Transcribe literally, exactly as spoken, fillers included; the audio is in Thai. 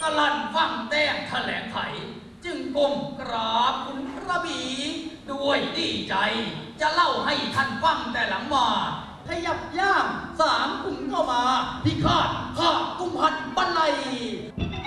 สลันฟังแต้งแถลงไขจึงก้มกราบคุณกระบี่ด้วยดีใจจะเล่าให้ท่านฟังแต่หลังมาขยับย่างสามขุนเข้ามาพิฆาต